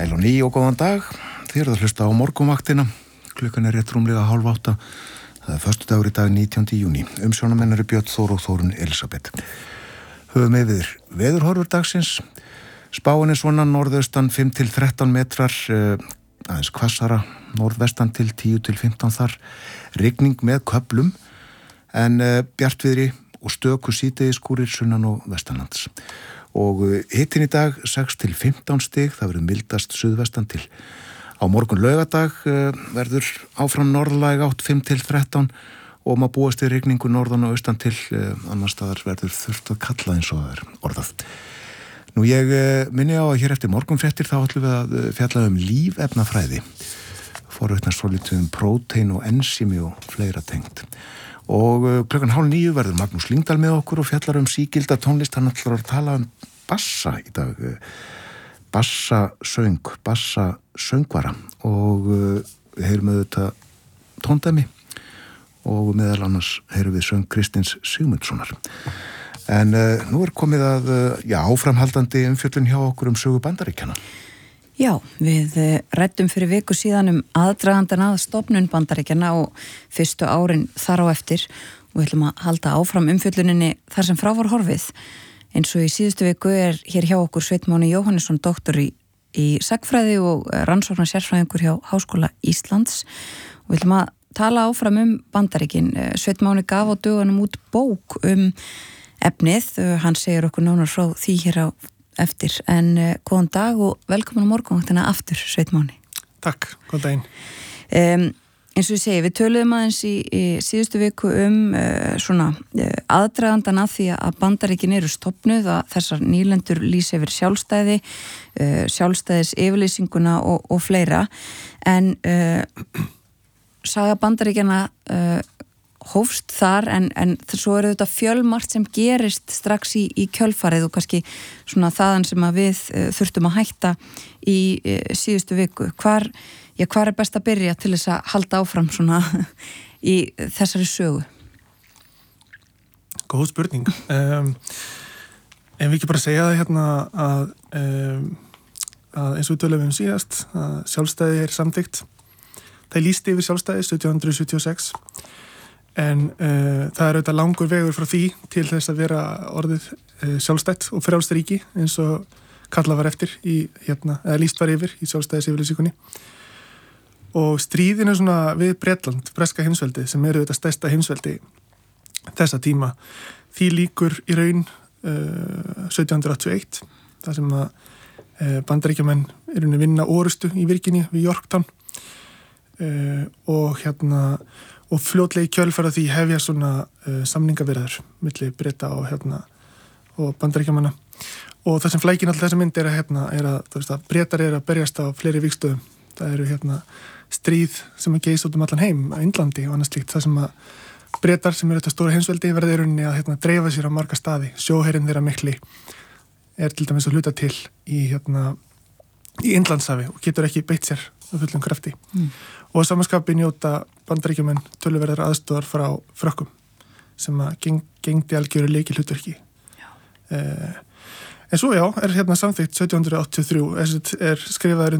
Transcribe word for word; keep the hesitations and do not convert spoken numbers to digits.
Sæl og ný og góðan dag. Þið eruð að hlusta á morgunvaktina. Klukkan er rétt rúmlega hálf átta. Það er föstudagur í dag nítjándi júní. Umsjónamenn eru Björn Þór og Þórunn Elísabet. Höfum yfir veðurhorfur dagsins. Spáin er svona norðaustan fimm til þrettán metrar, aðeins hvassara, norðvestan til tíu til fimmtán þar. Rigning með köflum, en bjartviðri og stöku síðdegisskúrir sunnan og vestanlands. Og hittin í dag sex til fimmtán stig, það verður mildast suðvestan til. Á morgun laugardag verður áfram norðlæg átt fimm til þrettán og maður búast við rigningu norðan og austan til, annars staðar verður þurft að kalla eins og það er orðað. Nú ég minni á að hér eftir morgunfréttir þá ætlum við að fjalla um lífefnafræði, forvitnast svolítið um prótein og ensími og fleira tengt. Og klukkan hálf níu verður Magnús Lyngdal með okkur og fjallar um sígilda tónlist. Hann ætlar að tala um bassa í dag, bassasöng, bassasöngvara, og við heyrum auðvitað tóndæmi og meðal annars heyrum við söng Kristins Sigmundssonar. En uh, nú er komið að uh, já, áframhaldandi umfjöllun hjá okkur um sögu Bandaríkjanna. Já, við ræddum fyrir viku síðan um aðdragandan að stofnun Bandaríkjanna og fyrstu árin þar á eftir og við ætlum að halda áfram umfjölluninni þar sem frá var horfið. Eins og í síðustu viku er hér hjá okkur Sveinn Máni Jóhannesson, doktor í, í sagnfræði og rannsóknar sérfræðingur hjá Háskóla Íslands, og við ætlum að tala áfram um Bandaríkin. Sveinn Máni gaf á dögunum út bók um efnið, hann segir okkur nánar frá því hér á eftir, en uh, góðan dag og velkomin á morgunvaktina aftur, Sveinn Máni. Takk, góðan daginn. Um, eins og ég segi, við töluðum aðeins í, í síðustu viku um uh, svona uh, aðdragandan að því að Bandaríkin eru stofnuð, að þessar nýlendur lýsi yfir sjálfstæði, uh, sjálfstæðis yfirlýsinguna og, og fleira, en uh, saga Bandaríkjana uh, hófst þar, en, en svo eru þetta fjölmargt sem gerist strax í, í kjölfarið og kannski svona þaðan sem að við uh, þurftum að hætta í uh, síðustu viku. Hvar, já, hvar er best að byrja til þess að halda áfram svona í þessari sögu? Góð spurning. Um, en við ekki bara segja það hérna að, um, að eins og við tölum um síðast, að sjálfstæði er samþykkt. Það lýsti yfir sjálfstæði sautján sjötíu og sex. En uh, það er auðvitað langur vegur frá því til þess að vera orðið uh, sjálfstætt og frjálst ríki eins og kallað var eftir í, hérna, eða lýst var yfir í sjálfstæðisyfirlýsingunni. Og stríðinu svona við Bretland, breska heimsveldi, sem eru auðvitað stærsta heimsveldi þessa tíma, því líkur í raun uh, sautján áttatíu og eitt, þar sem að uh, Bandaríkjamenn eru að vinna orustu í Virginíu við Yorktown uh, og hérna og fljótlega í kjölfarið því hefja svona uh, samningavirðar milli Breta og hérna og Bandaríkjamanna. Og það sem flækir alltaf þessa mynd er að hérna er að, þú veist, að Bretar eru að berjast á fleiri vígstöðum. Það eru hérna stríð sem er geist út um allan heim, á Indlandi og annars slíkt, það sem að Bretar sem eru þetta stóra heimsveldi verða í rauninni að hérna dreifa sér á marga staði. Sjóherinn þeirra mikli er til dæmis að hluta til í hérna í Indlandshafi og getur ekki beitt sér á fullum krafti. Mm. Og samanskapi njóta Bandaríkjumenn töluverðar aðstóðar frá frökkum sem að geng, gengdi algjöru leikil hlutverki. Eh, en svo já, er hérna samþykkt sautján áttatíu og þrjú, er, er skrifaður